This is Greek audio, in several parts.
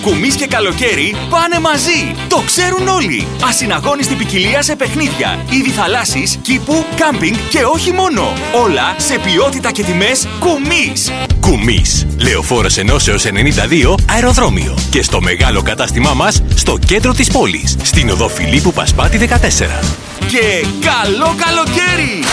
Κουμής και καλοκαίρι πάνε μαζί. Το ξέρουν όλοι. Ασυναγώνιστη ποικιλία σε παιχνίδια, είδη θαλάσσης, κήπου, κάμπινγκ και όχι μόνο. Όλα σε ποιότητα και τιμές Κουμής. Κουμής. Λεωφόρος Ενώσεως 92 αεροδρόμιο. Και στο μεγάλο κατάστημά μας στο κέντρο της πόλης. Στην οδό Φιλίππου Πασπάτη 14. Και καλό καλοκαίρι!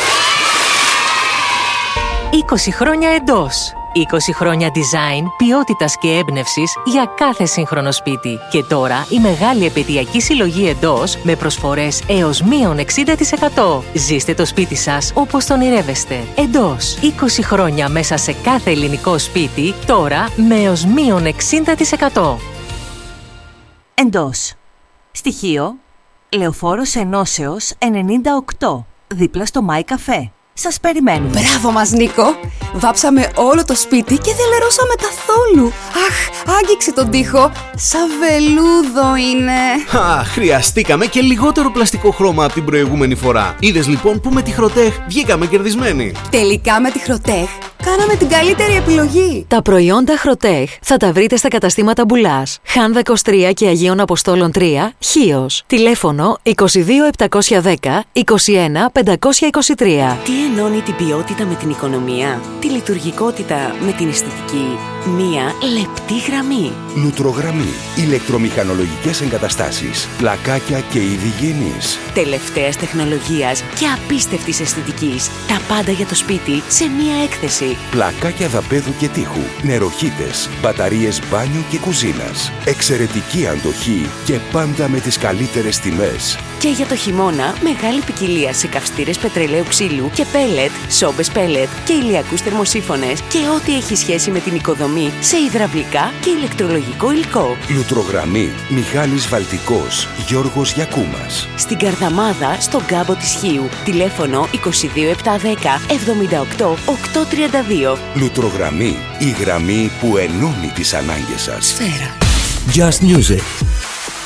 20 χρόνια εντός. 20 χρόνια design, ποιότητας και έμπνευσης για κάθε σύγχρονο σπίτι. Και τώρα η μεγάλη επαιτειακή συλλογή εντός με προσφορές έως μείον 60%. Ζήστε το σπίτι σας όπως τον ονειρεύεστε. Εντός. 20 χρόνια μέσα σε κάθε ελληνικό σπίτι, τώρα με έως μείον 60%. Εντός. Στοιχείο. Λεωφόρος Ενώσεως 98. Δίπλα στο My Café. Σας περιμένουμε. Μπράβο μας, Νίκο! Βάψαμε όλο το σπίτι και δεν λερώσαμε καθόλου. Αχ, άγγιξε τον τοίχο. Σαν βελούδο είναι. Χρειαστήκαμε και λιγότερο πλαστικό χρώμα από την προηγούμενη φορά. Είδες λοιπόν που με τη Χροτέχ βγήκαμε κερδισμένοι. Τελικά με τη Χροτέχ κάναμε την καλύτερη επιλογή. Τα προϊόντα Χροτέχ θα τα βρείτε στα καταστήματα Μπουλάς, Χάνδα 23 και Αγίων Αποστόλων 3, Χίος. Τηλέφωνο 22 710 21 523. Τι ενώνει την ποιότητα με την οικονομία, τη λειτουργικότητα με την αισθητική? Μία λεπτή γραμμή. Λουτρογραμμή. Ηλεκτρομηχανολογικές εγκαταστάσεις, πλακάκια και είδη γυενής. Τελευταίας τεχνολογίας και απίστευτης αισθητικής. Τα πάντα για το σπίτι σε μία έκθεση. Πλακάκια δαπέδου και τείχου, νεροχύτες, μπαταρίες μπάνιου και κουζίνας. Εξαιρετική αντοχή και πάντα με τις καλύτερες τιμές. Και για το χειμώνα, μεγάλη ποικιλία σε καυστήρες πετρελαίου ξύλου και πέλετ, σόμπες πέλετ και ηλιακούς θερμοσύφωνες και ό,τι έχει σχέση με την οικοδομή σε υδραυλικά και ηλεκτρολογικό υλικό. Λουτρογραμμή. Μιχάλης Βαλτικός, Γιώργος Γιακούμας. Στην Καρδαμάδα, στον κάμπο της Χίου. Τηλέφωνο 22 710 78 832. Λουτρογραμμή. Η γραμμή που ενώνει τις ανάγκες σας. Σφαίρα. Just Music.